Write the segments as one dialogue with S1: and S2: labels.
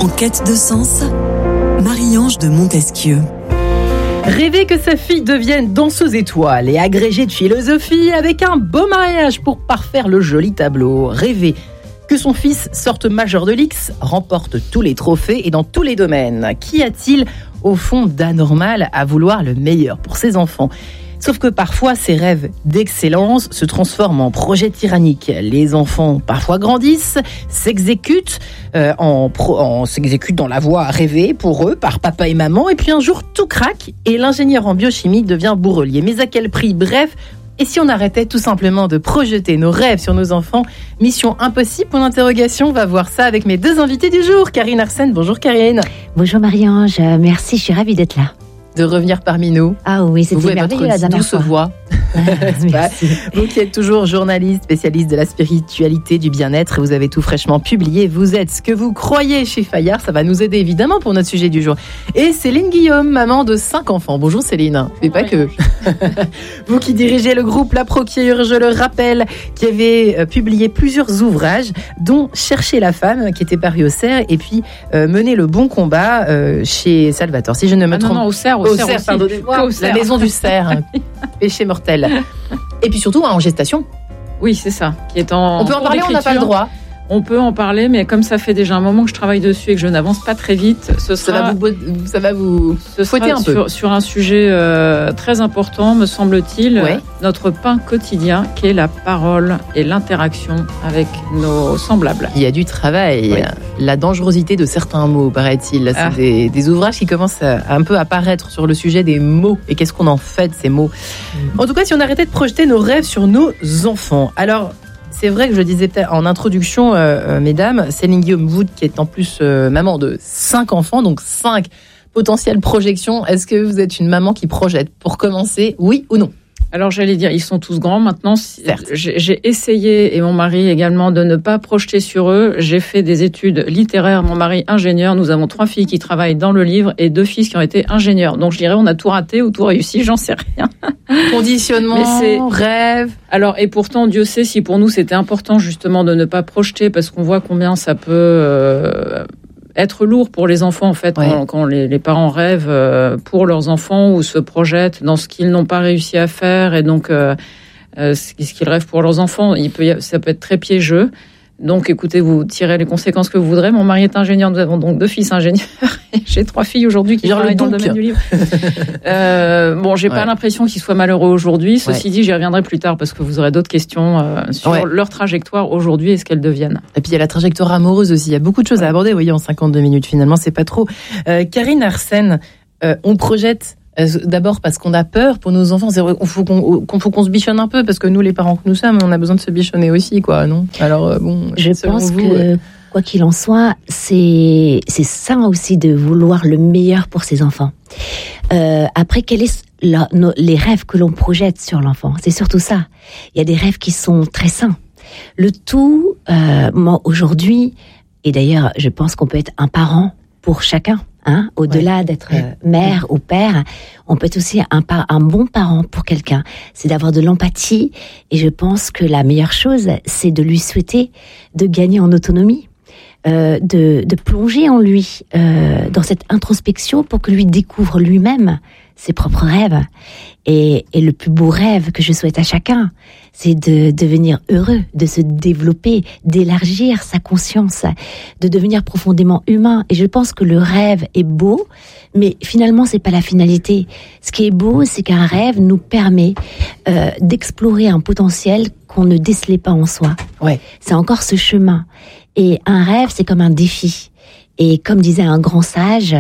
S1: En quête de sens, Marie-Ange de Montesquieu.
S2: Rêver que sa fille devienne danseuse étoile et agrégée de philosophie avec un beau mariage pour parfaire le joli tableau. Rêver que son fils sorte major de l'X, remporte tous les trophées et dans tous les domaines. Qu'y a-t-il au fond d'anormal à vouloir le meilleur pour ses enfants ? Sauf que parfois, ces rêves d'excellence se transforment en projets tyranniques. Les enfants, parfois, grandissent, s'exécutent s'exécutent dans la voie rêvée pour eux, par papa et maman. Et puis un jour, tout craque et l'ingénieur en biochimie devient bourrelier. Mais à quel prix ? Bref, et si on arrêtait tout simplement de projeter nos rêves sur nos enfants ? Mission impossible, point d'interrogation. On va voir ça avec mes deux invités du jour. Karine Arsène, bonjour Karine.
S3: Bonjour Marie-Ange, merci, je suis ravie d'être là.
S2: De revenir parmi nous.
S3: Ah oui, c'était merveilleux la dernière fois.
S2: Voix. Vous qui êtes toujours journaliste, spécialiste de la spiritualité, du bien-être, et vous avez tout fraîchement publié. Vous êtes ce que vous croyez chez Fayard. Ça va nous aider évidemment pour notre sujet du jour. Et Céline Guillaume, maman de 5 enfants. Bonjour Céline. Mais pas que. Vous qui dirigez le groupe La Procure, je le rappelle, qui avait publié plusieurs ouvrages, dont Chercher la femme, qui était paru au Cerf, et puis Mener le bon combat chez Salvatore. Si je ne me trompe.
S4: Non, au Cerf,
S2: pardonnez-moi. La maison du Cerf. Péché mortel. Et puis surtout en gestation.
S4: Oui, c'est ça. Qui est en
S2: on peut en parler, on n'a pas le droit.
S4: On peut en parler, mais comme ça fait déjà un moment que je travaille dessus et que je n'avance pas très vite, ça va vous fouetter un peu. Sur un sujet très important, me semble-t-il, notre pain quotidien, qui est la parole et l'interaction avec nos semblables.
S2: Il y a du travail, la dangerosité de certains mots, paraît-il. C'est des ouvrages qui commencent à un peu apparaître sur le sujet des mots et qu'est-ce qu'on en fait de ces mots. En tout cas, si on arrêtait de projeter nos rêves sur nos enfants. Alors, c'est vrai que je le disais peut-être en introduction, mesdames, Céline Guillaume, vous qui êtes en plus maman de 5 enfants, donc 5 potentielles projections. Est-ce que vous êtes une maman qui projette pour commencer, oui ou non ?
S4: Alors j'allais dire, ils sont tous grands maintenant. J'ai essayé, et mon mari également, de ne pas projeter sur eux. J'ai fait des études littéraires, mon mari ingénieur. Nous avons 3 filles qui travaillent dans le livre et 2 fils qui ont été ingénieurs. Donc je dirais, on a tout raté ou tout réussi, j'en sais rien.
S2: Conditionnement, rêve.
S4: Alors, et pourtant, Dieu sait si pour nous c'était important justement de ne pas projeter, parce qu'on voit combien ça peut être lourd pour les enfants, en fait, quand les parents rêvent pour leurs enfants ou se projettent dans ce qu'ils n'ont pas réussi à faire, et donc ce qu'ils rêvent pour leurs enfants, ça peut être très piégeux. Donc, écoutez, vous tirez les conséquences que vous voudrez. Mon mari est ingénieur, nous avons donc 2 fils ingénieurs, et j'ai 3 filles aujourd'hui qui travaillent dans le domaine du livre. J'ai pas l'impression qu'ils soient malheureux aujourd'hui. Ceci dit, j'y reviendrai plus tard parce que vous aurez d'autres questions sur leur trajectoire aujourd'hui et ce qu'elles deviennent.
S2: Et puis il y a la trajectoire amoureuse aussi. Il y a beaucoup de choses à aborder. Vous voyez, en 52 minutes, finalement, c'est pas trop. Karine Arsène, on projette. D'abord parce qu'on a peur pour nos enfants. C'est vrai qu'il faut qu'on se bichonne un peu, parce que nous, les parents que nous sommes, on a besoin de se bichonner aussi, quoi, non ? Alors
S3: je pense que quoi qu'il en soit, c'est sain aussi de vouloir le meilleur pour ses enfants. Après, quels sont les rêves que l'on projette sur l'enfant ? C'est surtout ça. Il y a des rêves qui sont très sains. Le tout, moi aujourd'hui, et d'ailleurs, je pense qu'on peut être un parent pour chacun. Au-delà d'être mère ou père, on peut être aussi un bon parent pour quelqu'un. C'est d'avoir de l'empathie, et je pense que la meilleure chose, c'est de lui souhaiter de gagner en autonomie, de plonger en lui dans cette introspection pour que lui découvre lui-même ses propres rêves. Et le plus beau rêve que je souhaite à chacun, c'est de devenir heureux, de se développer, d'élargir sa conscience, de devenir profondément humain. Et je pense que le rêve est beau, mais finalement, c'est pas la finalité. Ce qui est beau, c'est qu'un rêve nous permet d'explorer un potentiel qu'on ne décelait pas en soi. C'est encore ce chemin. Et un rêve, c'est comme un défi. Et comme disait un grand sage,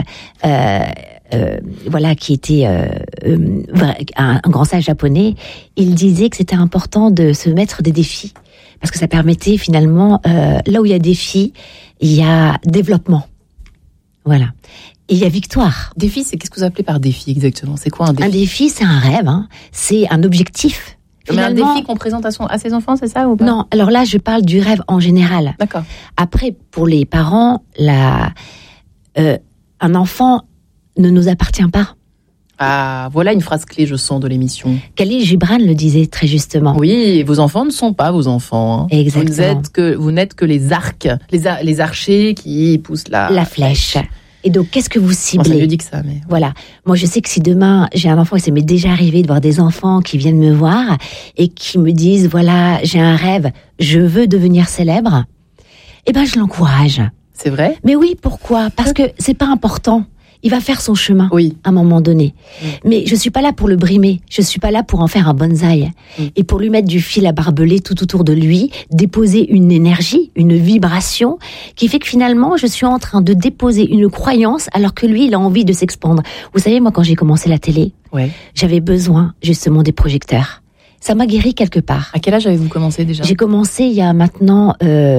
S3: qui était un grand sage japonais, il disait que c'était important de se mettre des défis, parce que ça permettait finalement, là où il y a défi, il y a développement. Voilà. Et il y a victoire.
S2: Défi, c'est qu'est-ce que vous appelez par défi exactement ? C'est quoi un défi ?
S3: Un défi, c'est un rêve, c'est un objectif.
S2: Mais un défi qu'on présente à ses enfants, c'est ça ou pas ?
S3: Non, alors là, je parle du rêve en général.
S2: D'accord.
S3: Après, pour les parents, un enfant ne nous appartient pas.
S2: Ah, voilà une phrase clé, je sens, de l'émission.
S3: Khalil Gibran le disait très justement.
S2: Oui, vos enfants ne sont pas vos enfants. Hein.
S3: Exactement.
S2: Vous n'êtes que les arcs, les archers qui poussent la
S3: flèche. Et donc, qu'est-ce que vous ciblez ?
S2: Moi, ça mieux dit que ça, mais...
S3: Voilà. Moi, je sais que si demain, j'ai un enfant, et ça m'est déjà arrivé de voir des enfants qui viennent me voir et qui me disent, voilà, j'ai un rêve, je veux devenir célèbre, eh ben, je l'encourage.
S2: C'est vrai ?
S3: Mais oui, pourquoi ? Parce que c'est pas important. Il va faire son chemin à un moment donné. Mais je suis pas là pour le brimer. Je suis pas là pour en faire un bonsaï. Et pour lui mettre du fil à barbelé tout autour de lui, déposer une énergie, une vibration, qui fait que finalement, je suis en train de déposer une croyance alors que lui, il a envie de s'expandre. Vous savez, moi, quand j'ai commencé la télé, j'avais besoin justement des projecteurs. Ça m'a guéri quelque part.
S2: À quel âge avez-vous commencé déjà ?
S3: J'ai commencé il y a maintenant...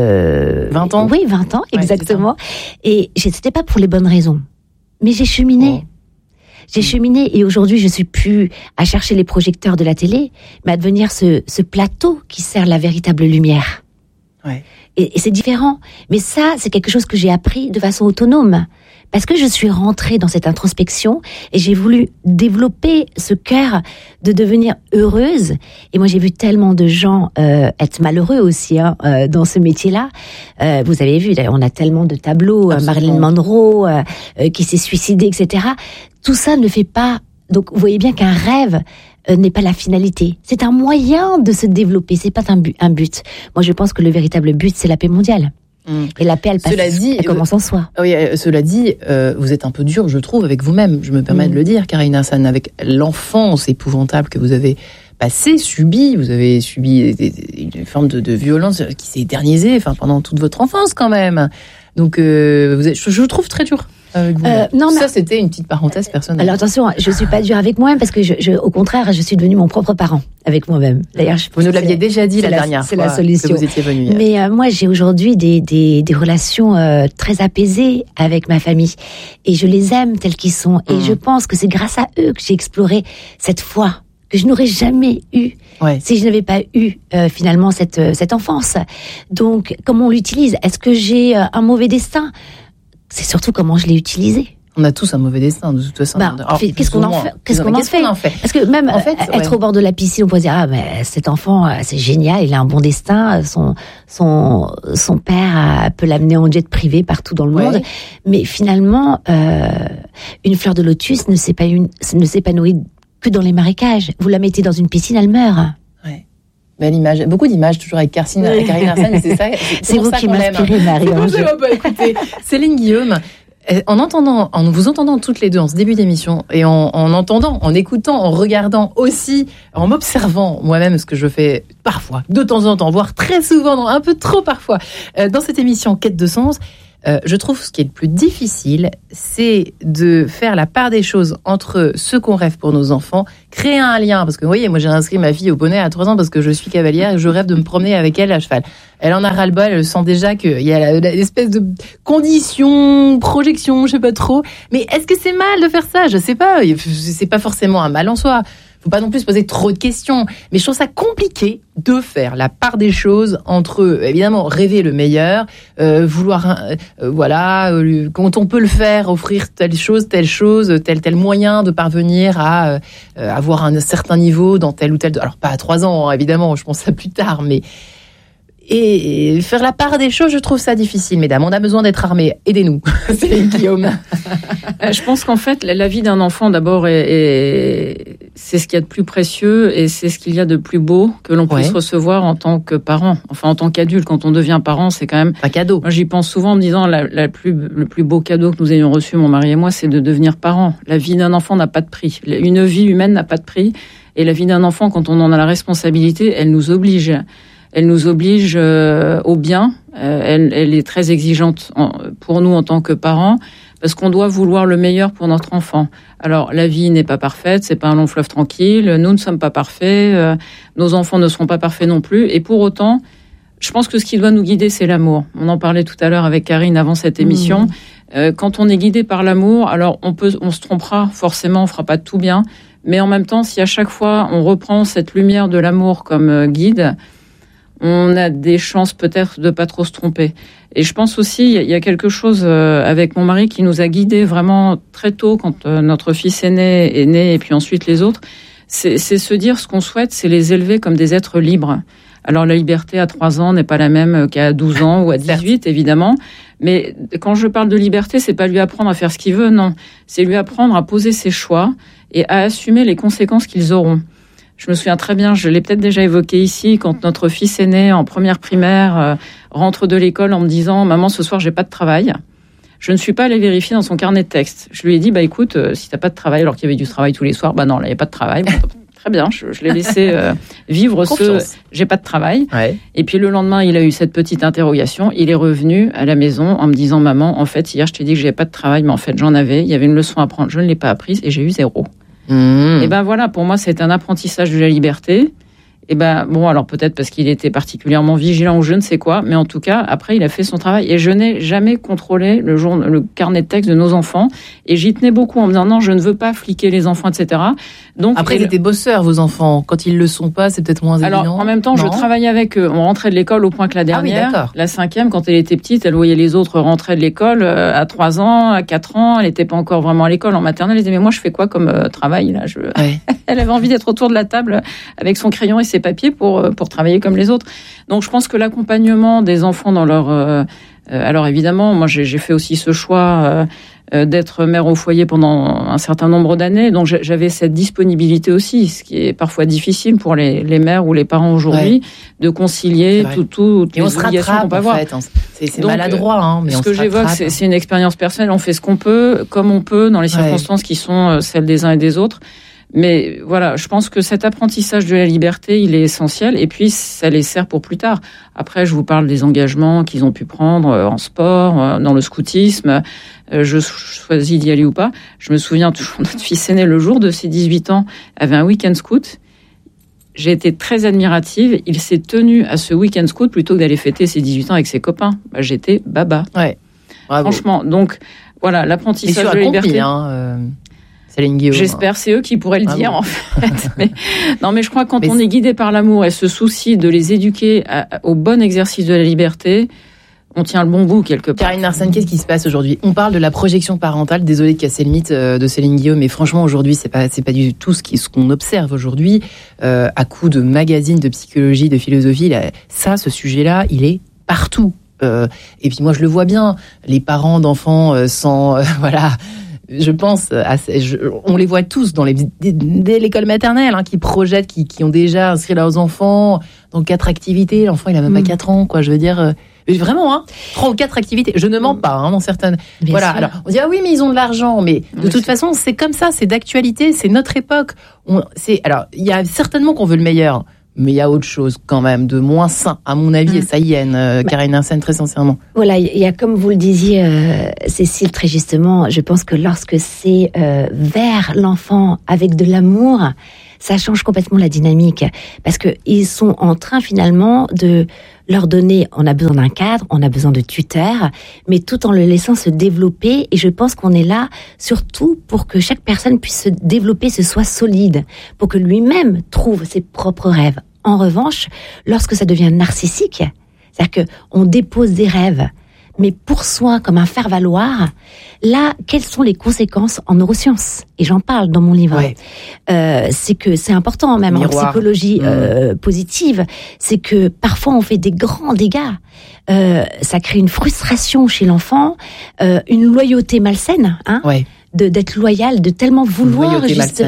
S2: 20 ans ?
S3: Oui, 20 ans, exactement. Et c'était pas pour les bonnes raisons. Mais j'ai cheminé. J'ai cheminé et aujourd'hui, je suis plus à chercher les projecteurs de la télé, mais à devenir ce plateau qui sert la véritable lumière.
S2: Ouais.
S3: Et c'est différent. Mais ça, c'est quelque chose que j'ai appris de façon autonome. Parce que je suis rentrée dans cette introspection et j'ai voulu développer ce cœur de devenir heureuse. Et moi, j'ai vu tellement de gens être malheureux aussi dans ce métier-là. Vous avez vu, on a tellement de tableaux, Marilyn Monroe qui s'est suicidée, etc. Tout ça ne fait pas... Donc, vous voyez bien qu'un rêve n'est pas la finalité. C'est un moyen de se développer, c'est pas un but. Moi, je pense que le véritable but, c'est la paix mondiale. Et la paix, elle commence en soi.
S2: Oui, cela dit, vous êtes un peu dur, je trouve, avec vous-même. Je me permets de le dire, Karine Hassan, avec l'enfance épouvantable que vous avez passée, subie. Vous avez subi une forme de violence qui s'est éternisée, pendant toute votre enfance, quand même. Donc, je le trouve très dur. Non, ça, c'était une petite parenthèse personnelle.
S3: Alors attention, je suis pas dure avec moi-même parce que au contraire, je suis devenue mon propre parent avec moi-même. D'ailleurs,
S2: vous nous l'aviez déjà dit la dernière fois.
S3: C'est la solution.
S2: Que vous étiez venue.
S3: Mais moi, j'ai aujourd'hui des relations très apaisées avec ma famille et je les aime tels qu'ils sont. Et je pense que c'est grâce à eux que j'ai exploré cette foi que je n'aurais jamais eu si je n'avais pas eu finalement cette enfance. Donc, comment on l'utilise ? Est-ce que j'ai un mauvais destin ? C'est surtout comment je l'ai utilisé.
S2: On a tous un mauvais destin, de toute façon.
S3: Qu'est-ce qu'on en fait ? Parce que même être au bord de la piscine, on peut dire, mais cet enfant, c'est génial, il a un bon destin, son père peut l'amener en jet privé partout dans le monde. Mais finalement, une fleur de lotus ne s'épanouit que dans les marécages. Vous la mettez dans une piscine, elle meurt.
S2: Belle image, beaucoup d'images toujours avec Karine Hassan, c'est ça.
S3: C'est vous qui m'inspirez, Marie-Ange.
S2: Écoutez, Céline Guillaume, en vous entendant toutes les deux en ce début d'émission et en écoutant, en regardant aussi, en m'observant moi-même, ce que je fais parfois, de temps en temps, voire très souvent, un peu trop parfois, dans cette émission Quête de sens. Je trouve ce qui est le plus difficile, c'est de faire la part des choses entre ce qu'on rêve pour nos enfants, créer un lien. Parce que vous voyez, moi j'ai inscrit ma fille au poney à 3 ans parce que je suis cavalière et je rêve de me promener avec elle à cheval. Elle en a ras-le-bol, elle sent déjà qu'il y a l'espèce de condition, projection, je sais pas trop. Mais est-ce que c'est mal de faire ça ? Je sais pas, c'est pas forcément un mal en soi. Faut pas non plus se poser trop de questions, mais je trouve ça compliqué de faire la part des choses entre, évidemment, rêver le meilleur, vouloir, quand on peut le faire, offrir tel moyen de parvenir à avoir un certain niveau dans tel ou tel... Alors, pas à 3 ans, évidemment, je pense à plus tard, mais... Et faire la part des choses, je trouve ça difficile, mesdames. On a besoin d'être armés. Aidez-nous, c'est Guillaume.
S4: Je pense qu'en fait, la vie d'un enfant, d'abord, c'est ce qu'il y a de plus précieux et c'est ce qu'il y a de plus beau que l'on puisse recevoir en tant que parent. Enfin, en tant qu'adulte, quand on devient parent, c'est quand même...
S2: un cadeau.
S4: Moi, j'y pense souvent en me disant, le plus beau cadeau que nous ayons reçu, mon mari et moi, c'est de devenir parent. La vie d'un enfant n'a pas de prix. Une vie humaine n'a pas de prix. Et la vie d'un enfant, quand on en a la responsabilité, elle nous oblige. Elle nous oblige au bien. Elle est très exigeante pour nous en tant que parents, parce qu'on doit vouloir le meilleur pour notre enfant. Alors, la vie n'est pas parfaite, c'est pas un long fleuve tranquille. Nous ne sommes pas parfaits. Nos enfants ne seront pas parfaits non plus. Et pour autant, je pense que ce qui doit nous guider, c'est l'amour. On en parlait tout à l'heure avec Karine avant cette émission. Quand on est guidé par l'amour, alors on se trompera forcément, on fera pas tout bien. Mais en même temps, si à chaque fois on reprend cette lumière de l'amour comme guide, on a des chances peut-être de pas trop se tromper. Et je pense aussi, il y a quelque chose avec mon mari qui nous a guidés vraiment très tôt quand notre fils est né, et puis ensuite les autres. C'est se dire ce qu'on souhaite, c'est les élever comme des êtres libres. Alors la liberté à 3 ans n'est pas la même qu'à 12 ans ou à 18, évidemment. Mais quand je parle de liberté, c'est pas lui apprendre à faire ce qu'il veut, non. C'est lui apprendre à poser ses choix et à assumer les conséquences qu'ils auront. Je me souviens très bien, je l'ai peut-être déjà évoqué ici, quand notre fils aîné en première primaire rentre de l'école en me disant « Maman, ce soir, j'ai pas de travail ». Je ne suis pas allée vérifier dans son carnet de texte. Je lui ai dit, écoute, si t'as pas de travail, alors qu'il y avait du travail tous les soirs, non, là, il n'y a pas de travail. Bon, très bien, je l'ai laissé vivre j'ai pas de travail. Ouais. Et puis le lendemain, il a eu cette petite interrogation. Il est revenu à la maison en me disant, maman, en fait, hier, je t'ai dit que j'avais pas de travail, mais en fait, j'en avais. Il y avait une leçon à prendre, je ne l'ai pas apprise et j'ai eu 0. Et voilà, pour moi, c'est un apprentissage de la liberté. Et bon, alors peut-être parce qu'il était particulièrement vigilant ou je ne sais quoi, mais en tout cas, après, il a fait son travail. Et je n'ai jamais contrôlé le carnet de texte de nos enfants. Et j'y tenais beaucoup en me disant, non, je ne veux pas fliquer les enfants, etc. Donc,
S2: après, ils étaient bosseurs, vos enfants. Quand ils le sont pas, c'est peut-être moins évident.
S4: Alors, en même temps, je travaillais avec eux. On rentrait de l'école au point que la dernière, la 5e, quand elle était petite, elle voyait les autres rentrer de l'école à 3 ans, à 4 ans. Elle n'était pas encore vraiment à l'école en maternelle. Elle disait, mais moi, je fais quoi comme travail, là? Elle avait envie d'être autour de la table avec son crayon et ses papiers pour travailler comme les autres. Donc, je pense que l'accompagnement des enfants dans leur... alors, évidemment, moi, j'ai fait aussi ce choix d'être mère au foyer pendant un certain nombre d'années. Donc, j'avais cette disponibilité aussi, ce qui est parfois difficile pour les mères ou les parents aujourd'hui, de concilier toutes les obligations qu'on peut avoir.
S2: C'est donc, maladroit. Mais
S4: ce que j'évoque, c'est une expérience personnelle. On fait ce qu'on peut, comme on peut, dans les circonstances qui sont celles des uns et des autres. Mais voilà, je pense que cet apprentissage de la liberté, il est essentiel. Et puis, ça les sert pour plus tard. Après, je vous parle des engagements qu'ils ont pu prendre en sport, dans le scoutisme. Je choisis d'y aller ou pas. Je me souviens toujours, notre fils aîné, le jour de ses 18 ans, avait un week-end scout. J'ai été très admirative. Il s'est tenu à ce week-end scout plutôt que d'aller fêter ses 18 ans avec ses copains. J'étais baba.
S2: Ouais. Bravo.
S4: Franchement, donc, voilà, l'apprentissage de la liberté. J'espère, c'est eux qui pourraient le dire en fait. Mais je crois que quand on est guidé par l'amour et ce souci de les éduquer au bon exercice de la liberté, on tient le bon bout quelque part.
S2: Karine Larsen, qu'est-ce qui se passe aujourd'hui ? On parle de la projection parentale. Désolée de casser le mythe de Céline Guillaume, mais franchement aujourd'hui c'est pas du tout ce qu'on observe aujourd'hui à coup de magazines de psychologie, de philosophie. Ce sujet-là, il est partout. Et puis moi je le vois bien, les parents d'enfants sans je pense, on les voit tous dès l'école maternelle, qui projettent, qui ont déjà inscrit leurs enfants dans 4 activités. L'enfant, il a même pas 4 ans, quoi. Je veux dire, vraiment, 3 ou 4 activités. Je ne mens pas, dans certaines. Bien voilà. Sûr. Alors, on dit, oui, mais ils ont de l'argent. Mais de toute façon, c'est comme ça, c'est d'actualité, c'est notre époque. Alors, il y a certainement qu'on veut le meilleur. Mais il y a autre chose quand même de moins sain, à mon avis, et ça y est, Karine Larsen, très sincèrement.
S3: Voilà, il y a, comme vous le disiez, Cécile, très justement, je pense que lorsque c'est vers l'enfant avec de l'amour, ça change complètement la dynamique. Parce qu'ils sont en train finalement de leur donner, on a besoin d'un cadre, on a besoin de tuteurs, mais tout en le laissant se développer. Et je pense qu'on est là surtout pour que chaque personne puisse se développer, se soit solide, pour que lui-même trouve ses propres rêves. En revanche, lorsque ça devient narcissique, c'est-à-dire qu'on dépose des rêves, mais pour soi, comme un faire-valoir, là, quelles sont les conséquences en neurosciences ? Et j'en parle dans mon livre. C'est que c'est important, même en psychologie positive, c'est que parfois on fait des grands dégâts. Ça crée une frustration chez l'enfant, une loyauté malsaine, d'être loyal, de tellement vouloir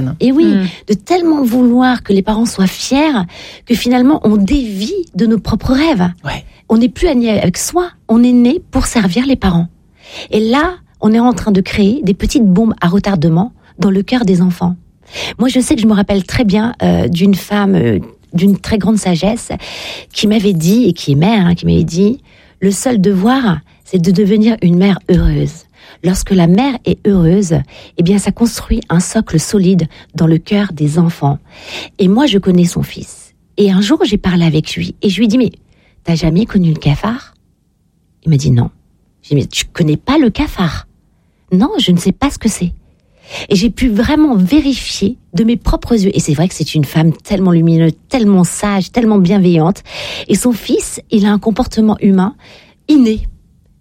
S3: de tellement vouloir que les parents soient fiers que finalement on dévie de nos propres rêves. On n'est plus né avec soi, on est né pour servir les parents. Et là, on est en train de créer des petites bombes à retardement dans le cœur des enfants. Moi, je sais que je me rappelle très bien d'une femme d'une très grande sagesse qui m'avait dit, et qui est mère, qui m'avait dit, le seul devoir, c'est de devenir une mère heureuse. Lorsque la mère est heureuse, eh bien, ça construit un socle solide dans le cœur des enfants. Et moi, je connais son fils. Et un jour, j'ai parlé avec lui et je lui ai dit, mais t'as jamais connu le cafard ? Il m'a dit non. J'ai dit, mais tu connais pas le cafard ? Non, je ne sais pas ce que c'est. Et j'ai pu vraiment vérifier de mes propres yeux. Et c'est vrai que c'est une femme tellement lumineuse, tellement sage, tellement bienveillante. Et son fils, il a un comportement humain inné.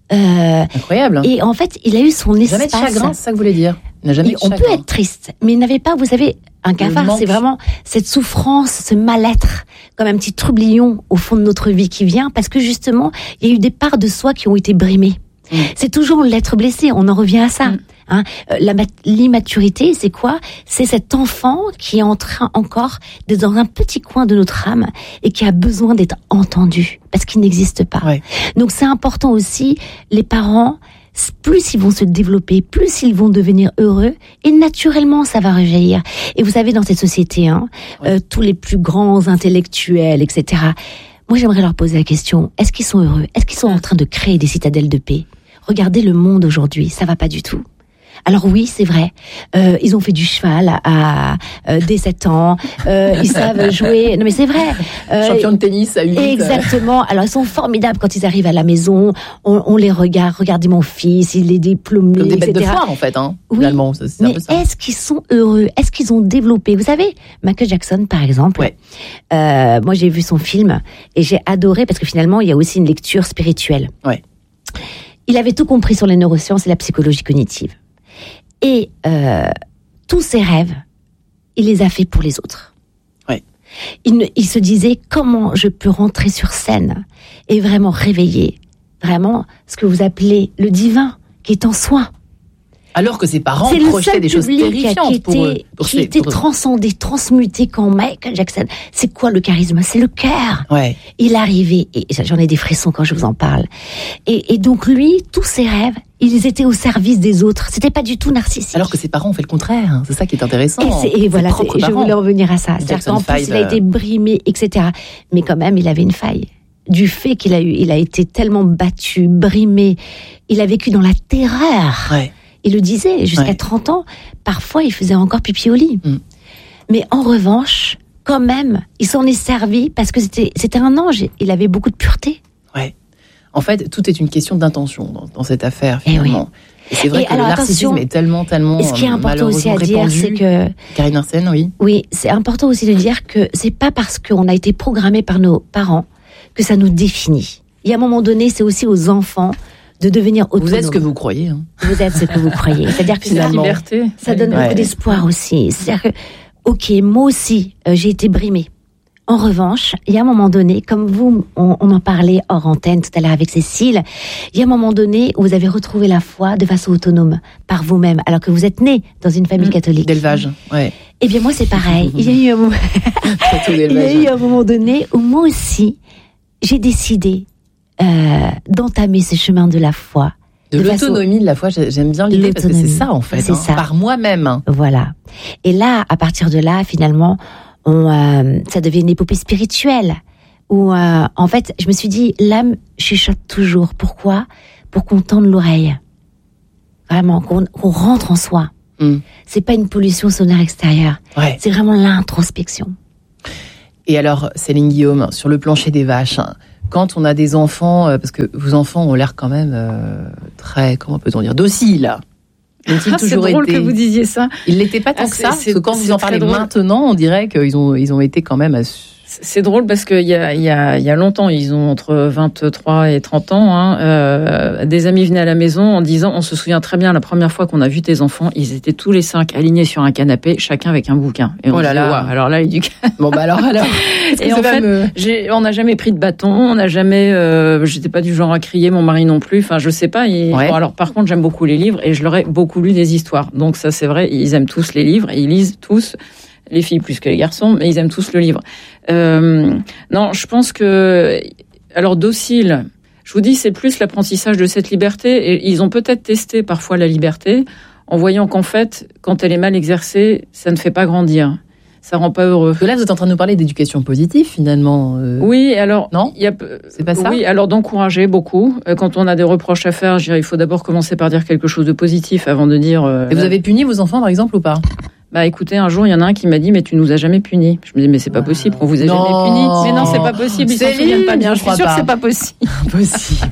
S2: Incroyable.
S3: Et en fait, il a eu son espace.
S2: Jamais de chagrin, c'est ça que vous voulez dire? Il n'a jamais eu de
S3: on
S2: chagrin.
S3: peut être triste, mais il n'avait pas, vous savez, un cafard, c'est vraiment cette souffrance, ce mal-être, comme un petit troublion au fond de notre vie qui vient, parce que justement, il y a eu des parts de soi qui ont été brimées. C'est toujours l'être blessé, on en revient à ça. Hein, l'immaturité, c'est quoi? C'est cet enfant qui est en train encore d'être dans un petit coin de notre âme et qui a besoin d'être entendu, parce qu'il n'existe pas. Ouais. Donc c'est important aussi, les parents, plus ils vont se développer, plus ils vont devenir heureux, et naturellement ça va rejaillir. Et vous savez, dans cette société, tous les plus grands intellectuels, etc., moi j'aimerais leur poser la question, est-ce qu'ils sont heureux? Est-ce qu'ils sont en train de créer des citadelles de paix? Regardez le monde aujourd'hui, ça va pas du tout. Alors oui, c'est vrai, ils ont fait du cheval dès 7 ans, ils savent jouer, non mais c'est vrai.
S2: Champion de tennis à 8.
S3: Exactement, alors ils sont formidables quand ils arrivent à la maison, on les regarde, regardez mon fils, il est diplômé,
S2: comme des
S3: etc.
S2: bêtes de foire en fait, finalement.
S3: Oui, c'est un peu ça. Est-ce qu'ils sont heureux? Est-ce qu'ils ont développé? Vous savez, Michael Jackson par exemple, moi j'ai vu son film et j'ai adoré parce que finalement il y a aussi une lecture spirituelle.
S2: Ouais.
S3: Il avait tout compris sur les neurosciences et la psychologie cognitive. Et tous ses rêves, il les a faits pour les autres.
S2: Ouais.
S3: Il se disait, comment je peux rentrer sur scène et vraiment réveiller vraiment ce que vous appelez le divin qui est en soi.
S2: Alors que ses parents projetaient des choses terrifiantes pour eux.
S3: Qui était transcendé, transmuté quand Michael Jackson. C'est quoi le charisme? C'est le cœur.
S2: Ouais.
S3: Il arrivait, et j'en ai des frissons quand je vous en parle. Et donc lui, tous ses rêves, ils étaient au service des autres. C'était pas du tout narcissique.
S2: Alors que ses parents ont fait le contraire. C'est ça qui est intéressant.
S3: Et voilà, je voulais revenir à ça. C'est-à-dire qu'en plus, il a été brimé, etc. Mais quand même, il avait une faille. Du fait qu'il a été tellement battu, brimé, il a vécu dans la terreur.
S2: Ouais.
S3: Il le disait, jusqu'à 30 ans, parfois il faisait encore pipi au lit. Mais en revanche, quand même, il s'en est servi parce que c'était un ange, il avait beaucoup de pureté.
S2: Ouais. En fait, tout est une question d'intention dans cette affaire, finalement. Et c'est vrai que le narcissisme est tellement
S3: et ce qui est important aussi à dire, c'est que...
S2: Karine Arsène, oui.
S3: Oui, c'est important aussi de dire que c'est pas parce qu'on a été programmé par nos parents que ça nous définit. Et à un moment donné, c'est aussi aux enfants de devenir autonomes.
S2: Vous êtes ce que vous croyez.
S3: Vous êtes ce que vous croyez. C'est-à-dire que
S4: la liberté,
S3: ça donne beaucoup d'espoir aussi. C'est-à-dire que, ok, moi aussi, j'ai été brimée. En revanche, il y a un moment donné, comme vous, on en parlait hors antenne tout à l'heure avec Cécile, il y a un moment donné où vous avez retrouvé la foi de façon autonome, par vous-même, alors que vous êtes né dans une famille catholique.
S2: D'élevage, ouais.
S3: Eh bien, moi, c'est pareil. Il y a eu un moment donné où moi aussi, j'ai décidé d'entamer ce chemin de la foi.
S2: De l'autonomie de la foi, j'aime bien l'idée parce que c'est ça en fait, ça. Par moi-même.
S3: Voilà. Et là, à partir de là, finalement, ça devient une épopée spirituelle. Où en fait, je me suis dit, l'âme chuchote toujours. Pourquoi? Pour qu'on tende l'oreille. Vraiment, qu'on rentre en soi. C'est pas une pollution sonore extérieure.
S2: Ouais. C'est
S3: vraiment l'introspection.
S2: Et alors, Céline Guillaume, sur le plancher des vaches, quand on a des enfants, parce que vos enfants ont l'air quand même très, comment peut-on dire, dociles.
S4: C'est drôle que vous disiez ça.
S2: Ils l'étaient pas tant que ça, parce que quand vous en parlez maintenant, on dirait qu'ils ont été quand même...
S4: C'est drôle parce qu'il y a longtemps, ils ont entre 23 et 30 ans, des amis venaient à la maison en disant, on se souvient très bien la première fois qu'on a vu tes enfants, ils étaient tous les 5 alignés sur un canapé, chacun avec un bouquin. Et on alors là,
S2: Bon bah alors.
S4: Et en fait, on n'a jamais pris de bâton, on n'a jamais, j'étais pas du genre à crier, mon mari non plus, enfin je sais pas. Bon, alors par contre, j'aime beaucoup les livres et je leur ai beaucoup lu des histoires. Donc ça c'est vrai, ils aiment tous les livres et ils lisent tous. Les filles plus que les garçons, mais ils aiment tous le livre. Non, je pense que... Alors, docile, je vous dis, c'est plus l'apprentissage de cette liberté. Et ils ont peut-être testé parfois la liberté en voyant qu'en fait, quand elle est mal exercée, ça ne fait pas grandir. Ça rend pas heureux.
S2: Parce que là, vous êtes en train de nous parler d'éducation positive, finalement.
S4: Oui, alors...
S2: Non, c'est pas ça.
S4: Oui, alors d'encourager beaucoup. Quand on a des reproches à faire, je dirais, il faut d'abord commencer par dire quelque chose de positif avant de dire...
S2: Et vous avez puni vos enfants, par exemple, ou pas?
S4: Bah écoutez, un jour, il y en a un qui m'a dit, mais tu nous as jamais punis. Je me dis, mais c'est pas possible qu'on vous ait jamais punis. Mais non, c'est pas possible, ils s'en souviennent pas bien. Je suis sûre que c'est pas possible.
S2: Impossible.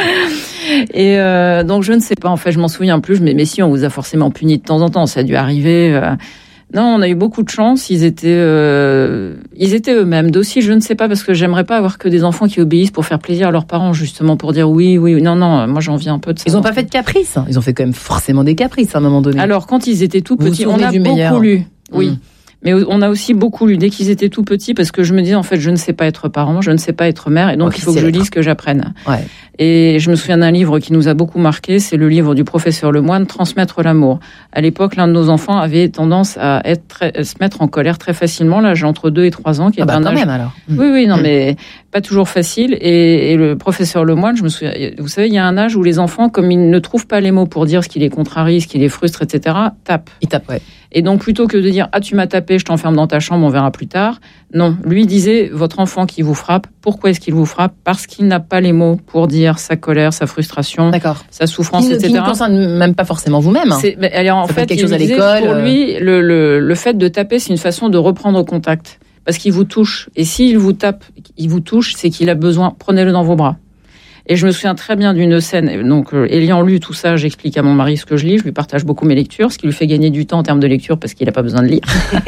S4: Et donc, je ne sais pas, en fait, je m'en souviens plus. Mais si, on vous a forcément puni de temps en temps. Ça a dû arriver. Non, on a eu beaucoup de chance. Ils étaient eux-mêmes. D'aussi, je ne sais pas, parce que j'aimerais pas avoir que des enfants qui obéissent pour faire plaisir à leurs parents, justement, pour dire oui. Non, moi j'en viens un peu de ça.
S2: Ils n'ont pas fait de caprices. Ils ont fait quand même forcément des caprices à un moment donné.
S4: Alors, quand ils étaient tout petits, on a beaucoup lu. Oui. Mais on a aussi beaucoup lu dès qu'ils étaient tout petits, parce que je me disais, en fait, je ne sais pas être parent, je ne sais pas être mère, et donc il faut que je lise, que j'apprenne.
S2: Ouais.
S4: Et je me souviens d'un livre qui nous a beaucoup marqué, c'est le livre du professeur Lemoine, Transmettre l'amour. À l'époque, l'un de nos enfants avait tendance à se mettre en colère très facilement, l'âge entre 2 et 3 ans, qui est un âge...
S2: même alors.
S4: Oui, non, mais pas toujours facile. Et le professeur Lemoine, je me souviens, vous savez, il y a un âge où les enfants, comme ils ne trouvent pas les mots pour dire ce qui les contrarie, ce qui les frustre, etc., tapent.
S2: Ils tapent, ouais.
S4: Et donc, plutôt que de dire « Ah, tu m'as tapé, je t'enferme dans ta chambre, on verra plus tard », non, lui disait « Votre enfant qui vous frappe, pourquoi est-ce qu'il vous frappe ? Parce qu'il n'a pas les mots pour dire sa colère, sa frustration, sa souffrance, etc. » Qui ne concerne
S2: même pas forcément vous-même. Hein.
S4: En fait, quelque chose à l'école. Pour lui, le fait de taper, c'est une façon de reprendre contact. Parce qu'il vous touche. Et s'il vous tape, il vous touche, c'est qu'il a besoin, prenez-le dans vos bras. Et je me souviens très bien d'une scène, donc ayant lu tout ça, j'explique à mon mari ce que je lis, je lui partage beaucoup mes lectures, ce qui lui fait gagner du temps en termes de lecture parce qu'il n'a pas besoin de lire.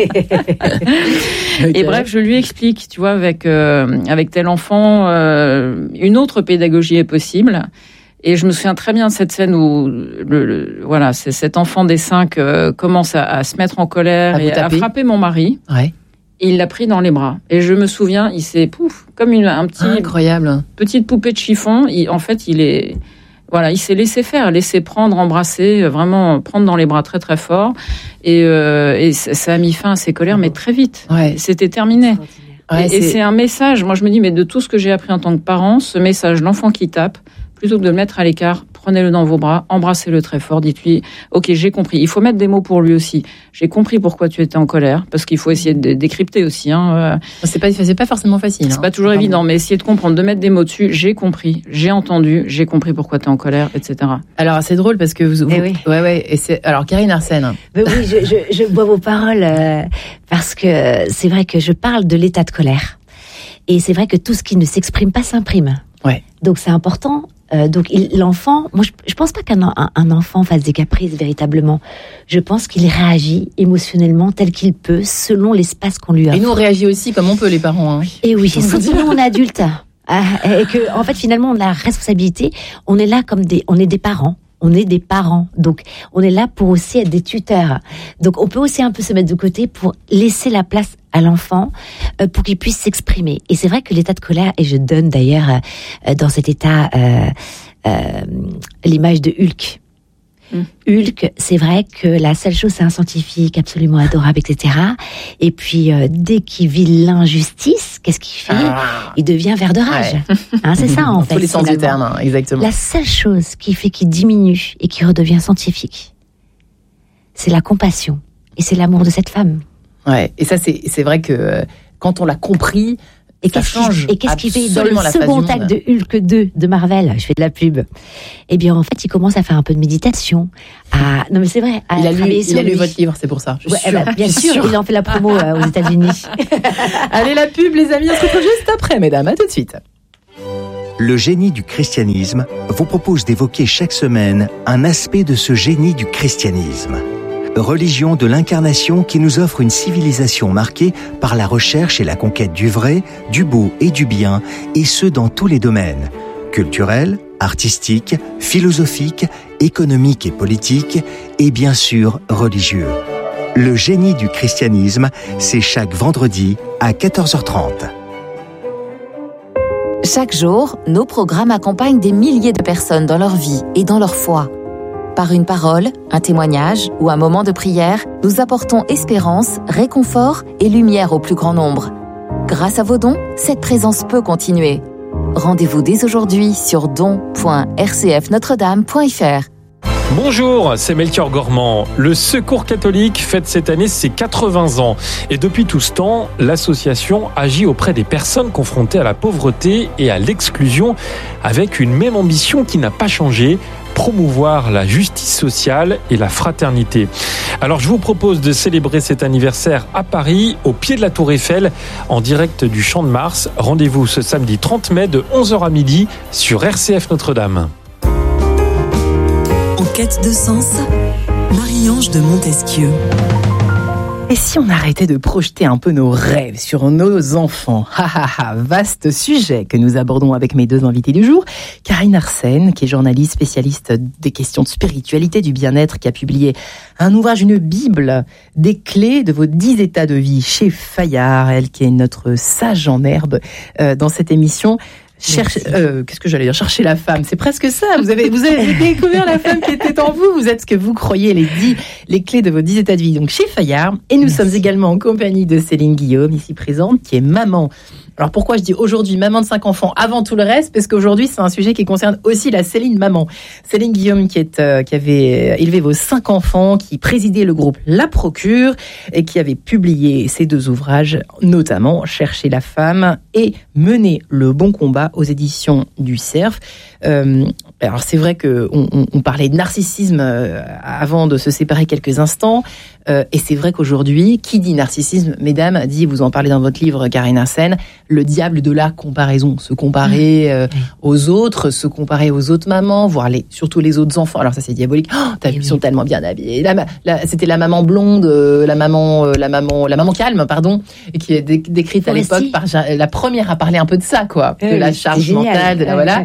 S4: Okay. Et bref, je lui explique, tu vois, avec tel enfant, une autre pédagogie est possible. Et je me souviens très bien de cette scène où c'est cet enfant des 5 commence à se mettre en colère et à frapper mon mari.
S2: Ouais.
S4: Et il l'a pris dans les bras. Et je me souviens, il s'est comme un petit
S2: incroyable
S4: petite poupée de chiffon. Il s'est laissé faire, laissé prendre, embrasser, vraiment prendre dans les bras très très fort. Et ça a mis fin à ses colères, mais très vite. Ouais. C'était terminé. Ouais, et c'est un message. Moi, je me dis, mais de tout ce que j'ai appris en tant que parent, ce message, l'enfant qui tape, plutôt que de le mettre à l'écart, prenez-le dans vos bras, embrassez-le très fort, dites-lui « Ok, j'ai compris ». Il faut mettre des mots pour lui aussi. J'ai compris pourquoi tu étais en colère, parce qu'il faut essayer de décrypter aussi.
S2: C'est pas forcément facile.
S4: C'est pas toujours évident, mais essayer de comprendre, de mettre des mots dessus. J'ai compris, j'ai entendu, j'ai compris pourquoi tu es en colère, etc.
S2: Alors, c'est drôle parce que vous
S3: oui.
S2: Ouais. Et alors, Karine Arsène.
S3: Oui, je bois vos paroles parce que c'est vrai que je parle de l'état de colère. Et c'est vrai que tout ce qui ne s'exprime pas s'imprime.
S2: Ouais.
S3: Donc, c'est important. Donc l'enfant, moi je pense pas qu'un enfant fasse des caprices véritablement. Je pense qu'il réagit émotionnellement tel qu'il peut selon l'espace qu'on lui offre.
S2: Et nous on réagit aussi comme on peut les parents. Hein.
S3: Et oui, surtout nous on est adultes et que en fait finalement on a la responsabilité. On est là on est des parents. On est des parents, donc on est là pour aussi être des tuteurs. Donc on peut aussi un peu se mettre de côté pour laisser la place à l'enfant pour qu'il puisse s'exprimer. Et c'est vrai que l'état de colère, et je donne d'ailleurs dans cet état l'image de Hulk. Hulk, c'est vrai que la seule chose, c'est un scientifique absolument adorable, etc. Et puis, dès qu'il vit l'injustice, qu'est-ce qu'il fait ? Il devient vert de rage. Ouais. C'est ça, en fait.
S2: Tous les sens du terme, exactement.
S3: La seule chose qui fait qu'il diminue et qu'il redevient scientifique, c'est la compassion. Et c'est l'amour de cette femme.
S2: Ouais. Et ça, c'est vrai que quand on l'a compris...
S3: Et qu'est-ce qu'il fait dans le second acte de Hulk 2 de Marvel ? Je fais de la pub. Eh bien, en fait, il commence à faire un peu de méditation. Non, mais c'est vrai.
S2: Il a lu votre livre, c'est pour ça.
S3: Bien sûr, il en fait la promo aux États-Unis.
S2: Allez, la pub, les amis, on se retrouve juste après, mesdames. À tout de suite.
S5: Le génie du christianisme vous propose d'évoquer chaque semaine un aspect de ce génie du christianisme. Religion de l'incarnation qui nous offre une civilisation marquée par la recherche et la conquête du vrai, du beau et du bien, et ce dans tous les domaines, culturels, artistiques, philosophiques, économiques et politiques, et bien sûr religieux. Le génie du christianisme, c'est chaque vendredi à 14h30.
S6: Chaque jour, nos programmes accompagnent des milliers de personnes dans leur vie et dans leur foi. Par une parole, un témoignage ou un moment de prière, nous apportons espérance, réconfort et lumière au plus grand nombre. Grâce à vos dons, cette présence peut continuer. Rendez-vous dès aujourd'hui sur don.rcfnotredame.fr.
S7: Bonjour, c'est Melchior Gormand. Le Secours catholique fête cette année ses 80 ans. Et depuis tout ce temps, l'association agit auprès des personnes confrontées à la pauvreté et à l'exclusion avec une même ambition qui n'a pas changé: promouvoir la justice sociale et la fraternité. Alors je vous propose de célébrer cet anniversaire à Paris, au pied de la Tour Eiffel, en direct du Champ de Mars. Rendez-vous ce samedi 30 mai de 11h à midi sur RCF Notre-Dame.
S1: En quête de sens, Marie-Ange de Montesquieu.
S2: Et si on arrêtait de projeter un peu nos rêves sur nos enfants? Vaste sujet que nous abordons avec mes deux invités du jour. Karine Arsène, qui est journaliste spécialiste des questions de spiritualité, du bien-être, qui a publié un ouvrage, une bible, des clés de vos 10 états de vie chez Fayard. Elle qui est notre sage en herbe dans cette émission. Qu'est-ce que j'allais dire? Chercher la femme, c'est presque ça. Vous avez découvert la femme qui était en vous. Vous êtes ce que vous croyez, les clés de vos 10 états de vie. Donc chez Fayard. Et nous sommes également en compagnie de Céline Guillaume, ici présente, qui est maman. Alors pourquoi je dis aujourd'hui maman de 5 enfants avant tout le reste? Parce qu'aujourd'hui c'est un sujet qui concerne aussi la Céline maman. Céline Guillaume qui avait élevé vos 5 enfants, qui présidait le groupe La Procure et qui avait publié ces 2 ouvrages, notamment Chercher la femme et Mener le bon combat aux éditions du Cerf. Alors c'est vrai que on parlait de narcissisme avant de se séparer quelques instants. Et c'est vrai qu'aujourd'hui, qui dit narcissisme, mesdames, dit, vous en parlez dans votre livre, Karine Arsène, le diable de la comparaison. Se comparer aux autres, se comparer aux autres mamans, voire surtout les autres enfants. Alors ça, c'est diabolique. Oh, ils sont tellement bien habillés. C'était la maman blonde, la maman calme, pardon, et qui est décrite à l'époque par la première à parler un peu de ça, quoi, de la charge mentale, de la voilà.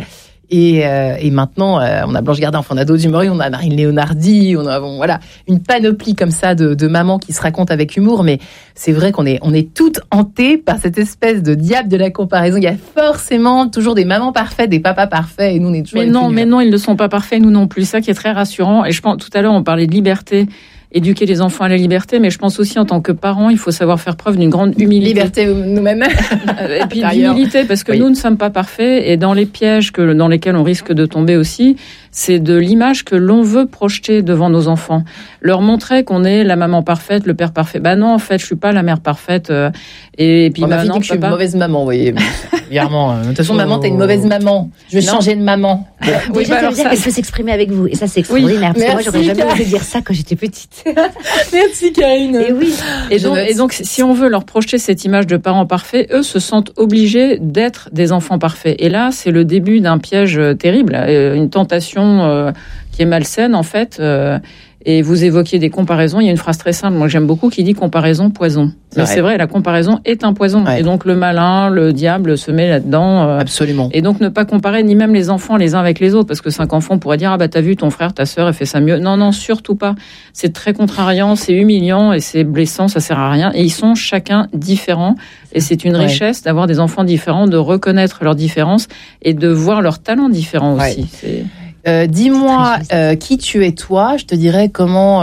S2: Et maintenant, on a Blanche Gardin, on a d'autres humoristes, on a Marine Léonardi, on a voilà une panoplie comme ça de mamans qui se racontent avec humour. Mais c'est vrai qu'on est toutes hantées par cette espèce de diable de la comparaison. Il y a forcément toujours des mamans parfaites, des papas parfaits, et nous on est toujours.
S4: Mais non, ils ne sont pas parfaits, nous non plus. Ça qui est très rassurant. Et je pense tout à l'heure, on parlait de liberté. Éduquer les enfants à la liberté, mais je pense aussi en tant que parents, il faut savoir faire preuve d'une grande humilité.
S2: Liberté nous-mêmes.
S4: Et puis d'humilité, parce que nous ne sommes pas parfaits, et dans les pièges dans lesquels on risque de tomber aussi, c'est de l'image que l'on veut projeter devant nos enfants. Leur montrer qu'on est la maman parfaite, le père parfait. Bah non, en fait, je suis pas la mère parfaite. Et puis
S2: ma fille dit que je suis une mauvaise maman, vous voyez. Clairement. De toute façon, maman, t'es une mauvaise maman. Je vais changer de maman.
S3: Oui, déjà, ça elle peut s'exprimer avec vous, et ça c'est extraordinaire. Parce que moi, j'aurais jamais osé dire ça quand j'étais petite.
S2: Merci Karine.
S3: Et oui.
S4: Et donc, si on veut leur projeter cette image de parents parfaits, eux se sentent obligés d'être des enfants parfaits. Et là, c'est le début d'un piège terrible, une tentation qui est malsaine en fait. Et vous évoquiez des comparaisons. Il y a une phrase très simple, moi que j'aime beaucoup, qui dit comparaison poison. Mais c'est vrai, la comparaison est un poison. Ouais. Et donc le malin, le diable se met là-dedans.
S2: Absolument.
S4: Et donc ne pas comparer ni même les enfants les uns avec les autres, parce que 5 enfants pourraient dire t'as vu ton frère, ta sœur, elle fait ça mieux. Non, surtout pas. C'est très contrariant, c'est humiliant et c'est blessant, ça sert à rien. Et ils sont chacun différents. Et c'est une richesse d'avoir des enfants différents, de reconnaître leurs différences et de voir leurs talents différents aussi.
S2: Dis-moi qui tu es toi, je te dirais comment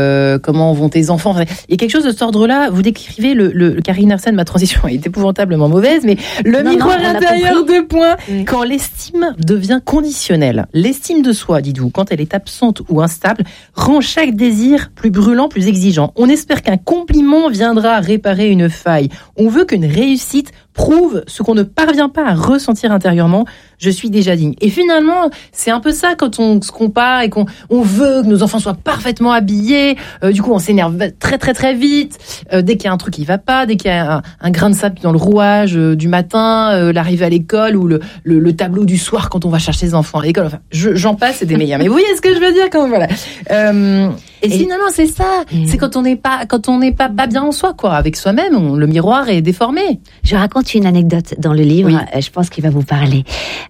S2: vont tes enfants. Enfin, il y a quelque chose de cet ordre-là. Vous décrivez le Karine Arsène, ma transition est épouvantablement mauvaise, mais miroir intérieur 2 points. Oui. Quand l'estime devient conditionnelle, l'estime de soi, dites-vous, quand elle est absente ou instable, rend chaque désir plus brûlant, plus exigeant. On espère qu'un compliment viendra réparer une faille. On veut qu'une réussite prouve ce qu'on ne parvient pas à ressentir intérieurement. Je suis déjà digne. Et finalement, c'est un peu ça quand on se compare et qu'on veut que nos enfants soient parfaitement habillés. Du coup, on s'énerve très très très vite. Dès qu'il y a un truc qui va pas, dès qu'il y a un grain de sable dans le rouage du matin, l'arrivée à l'école ou le tableau du soir quand on va chercher les enfants à l'école. Enfin, j'en passe, c'est des meilleurs. Mais vous voyez ce que je veux dire quand voilà. Et finalement, c'est ça. C'est quand on n'est pas bien en soi, quoi. Avec soi-même, le miroir est déformé.
S3: Je raconte une anecdote dans le livre. Oui. Je pense qu'il va vous parler.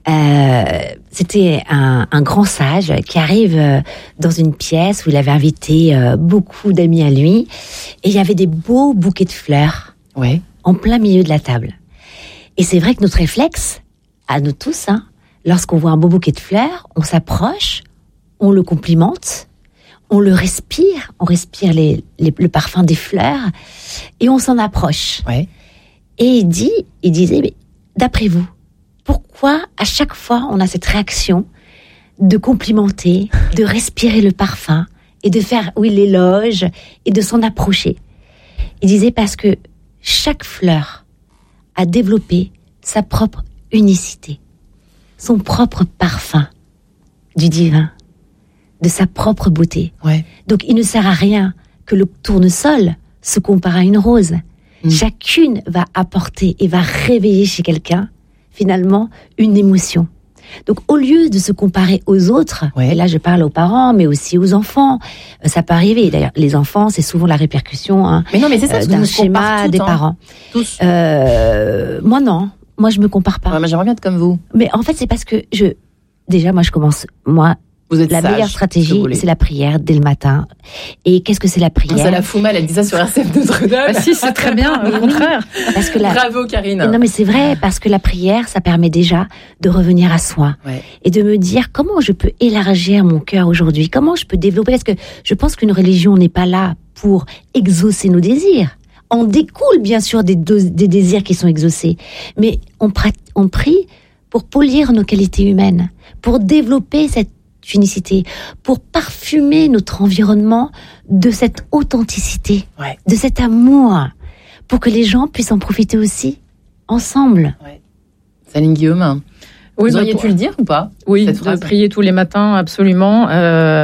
S3: C'était un grand sage qui arrive dans une pièce où il avait invité beaucoup d'amis à lui, et il y avait des beaux bouquets de fleurs en plein milieu de la table. Et c'est vrai que notre réflexe, à nous tous, lorsqu'on voit un beau bouquet de fleurs, on s'approche, on le complimente, on le respire, on respire le parfum des fleurs, et on s'en approche.
S2: Ouais.
S3: Et il disait, mais d'après vous, pourquoi à chaque fois on a cette réaction de complimenter, de respirer le parfum et de faire l'éloge et de s'en approcher? Il disait parce que chaque fleur a développé sa propre unicité, son propre parfum du divin, de sa propre beauté.
S2: Ouais.
S3: Donc il ne sert à rien que le tournesol se compare à une rose. Chacune va apporter et va réveiller chez quelqu'un finalement une émotion. Donc, au lieu de se comparer aux autres, et là je parle aux parents, mais aussi aux enfants, ça peut arriver. D'ailleurs, les enfants, c'est souvent la répercussion
S8: mais non, mais c'est ça,
S3: d'un schéma des parents.
S8: Tous.
S3: Moi, non. Moi, je me compare pas.
S8: Ouais, moi, j'aimerais bien être comme vous.
S3: Mais en fait, c'est parce que
S8: Vous êtes
S3: la
S8: sage,
S3: meilleure stratégie, c'est la prière dès le matin. Et qu'est-ce que c'est la prière?
S8: Ça la fout mal, elle dit ça sur RCF Notre-Dame.
S4: Si, c'est très bien, au contraire.
S3: Parce que
S8: Bravo, Karine.
S3: Non, mais c'est vrai, parce que la prière, ça permet déjà de revenir à soi. Et de me dire comment je peux élargir mon cœur aujourd'hui, comment je peux développer, parce que je pense qu'une religion n'est pas là pour exaucer nos désirs. En découle, bien sûr, des désirs qui sont exaucés. Mais on prie pour polir nos qualités humaines, pour développer cette unicité, pour parfumer notre environnement de cette authenticité, de cet amour, pour que les gens puissent en profiter aussi, ensemble.
S8: Céline Guillaume,
S4: oui,
S8: vous auriez pu le dire ou pas?
S4: Oui, de prier tous les matins, absolument.
S8: Vous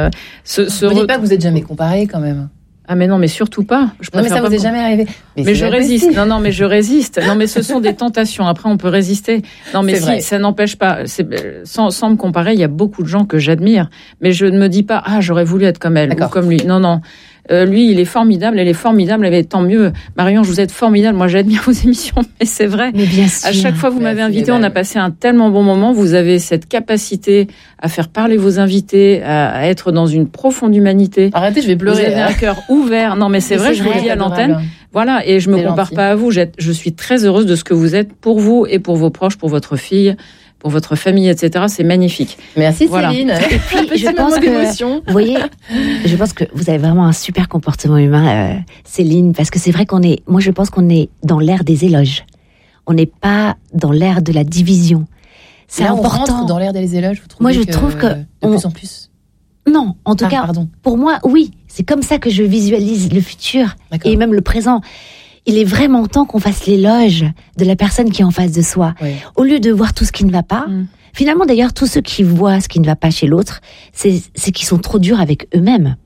S8: ne dites pas que vous n'êtes jamais comparé quand même?
S4: Ah mais non, mais surtout pas.
S8: Non mais ça vous est jamais arrivé.
S4: Mais je résiste. Non mais je résiste. Non mais ce sont des tentations. Après on peut résister. Non mais si, ça n'empêche pas. Sans me comparer, il y a beaucoup de gens que j'admire, mais je ne me dis pas j'aurais voulu être comme elle ou comme lui. Non. Lui, il est formidable, elle est formidable, mais tant mieux. Marion, vous êtes formidable, moi j'admire vos émissions, mais c'est vrai.
S3: Mais bien sûr.
S4: À chaque fois que vous m'avez invité, on a passé un tellement bon moment. Vous avez cette capacité à faire parler vos invités, à être dans une profonde humanité.
S8: Arrêtez, je vais pleurer.
S4: Vous avez un cœur ouvert. Non, mais c'est vrai, je vous le dis à l'antenne. Voilà, et je me compare pas à vous. Je suis très heureuse de ce que vous êtes pour vous et pour vos proches, pour votre fille, pour votre famille, etc. C'est magnifique.
S8: Merci Céline.
S3: Et puis, je pense que, vous voyez, je pense que vous avez vraiment un super comportement humain, Céline, parce que c'est vrai moi je pense qu'on est dans l'ère des éloges. On n'est pas dans l'ère de la division. C'est important.
S8: On rentre dans l'ère des éloges, vous trouvez?
S3: Moi, je trouve que
S8: de plus en plus.
S3: Non, en tout cas, pour moi, oui. C'est comme ça que je visualise le futur et même le présent. Il est vraiment temps qu'on fasse l'éloge de la personne qui est en face de soi. Au lieu de voir tout ce qui ne va pas. Finalement, d'ailleurs, tous ceux qui voient ce qui ne va pas chez l'autre, c'est qu'ils sont trop durs avec eux-mêmes.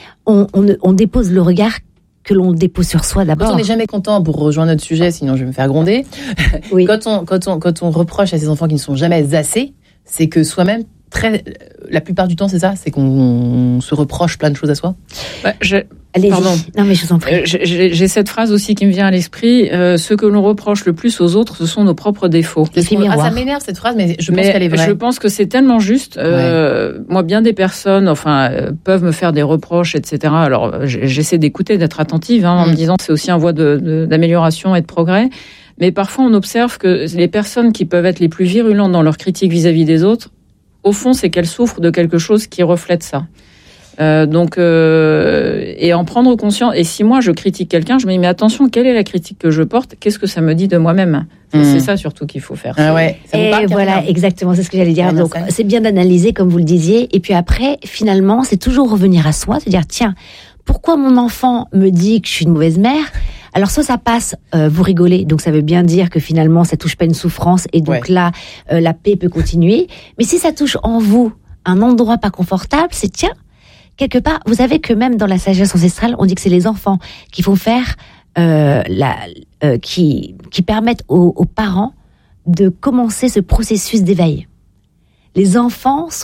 S3: On dépose le regard que l'on dépose sur soi d'abord.
S8: On n'est jamais content, pour rejoindre notre sujet, sinon je vais me faire gronder. Oui. Quand on reproche à ses enfants qui ne sont jamais assez, c'est que soi-même, la plupart du temps, c'est ça, c'est qu'on se reproche plein de choses à soi.
S3: Pardon. Non, mais je vous en prie.
S4: J'ai cette phrase aussi qui me vient à l'esprit. Ce que l'on reproche le plus aux autres, ce sont nos propres défauts.
S8: Ça m'énerve cette phrase, mais je pense qu'elle est vraie.
S4: Je pense que c'est tellement juste. Moi, bien des personnes, peuvent me faire des reproches, etc. Alors, j'essaie d'écouter, d'être attentive, en me disant c'est aussi un voie d'amélioration et de progrès. Mais parfois, on observe que les personnes qui peuvent être les plus virulentes dans leur critique vis-à-vis des autres, au fond, c'est qu'elles souffrent de quelque chose qui reflète ça. Et en prendre conscience. Et si moi je critique quelqu'un, je me dis mais attention, quelle est la critique que je porte? Qu'est-ce que ça me dit de moi-même? C'est ça surtout qu'il faut faire.
S3: Et voilà, exactement, c'est ce que j'allais dire. Donc c'est bien d'analyser comme vous le disiez. Et puis après, finalement, c'est toujours revenir à soi, se dire tiens, pourquoi mon enfant me dit que je suis une mauvaise mère? Alors ça passe, vous rigolez, donc ça veut bien dire que finalement ça touche pas une souffrance et donc là la paix peut continuer. Mais si ça touche en vous un endroit pas confortable, c'est tiens, quelque part, vous savez que même dans la sagesse ancestrale, on dit que c'est les enfants qui font faire qui permettent aux parents de commencer ce processus d'éveil. Les enfants